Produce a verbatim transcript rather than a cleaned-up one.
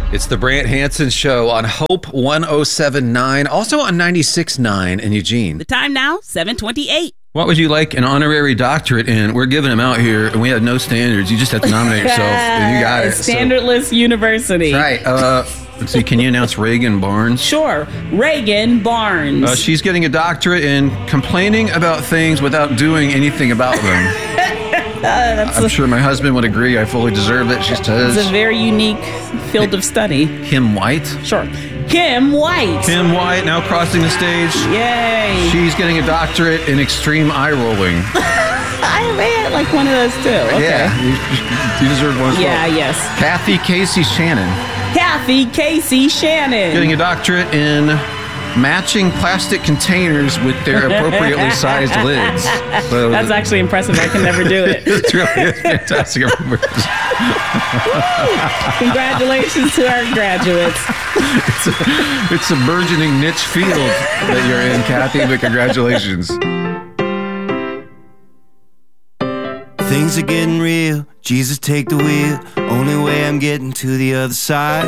It's the Brant Hansen Show on Hope one oh seven point nine, also on ninety-six point nine in Eugene. The time now, seven twenty-eight. What would you like an honorary doctorate in? We're giving them out here, and we have no standards. You just have to nominate yourself, and you got it. Standardless so. University. Right. Uh, let's see. Can you announce Reagan Barnes? Sure. Reagan Barnes. Uh, she's getting a doctorate in complaining about things without doing anything about them. Uh, I'm a, sure my husband would agree. I fully deserve it. She says. It's a very unique field of study. Kim White? Sure. Kim White. Kim White now crossing the stage. Yay. She's getting a doctorate in extreme eye rolling. I had like one of those too. Okay. Yeah, you, you deserve one as yeah, well. yes. Kathy Casey Shannon. Kathy Casey Shannon. Getting a doctorate in matching plastic containers with their appropriately sized lids. So that's actually impressive. I can never do it. It's really it's fantastic. Congratulations to our graduates. It's a, it's a burgeoning niche field that you're in, Kathy, but congratulations. Things are getting real. Jesus, take the wheel. Only way I'm getting to the other side.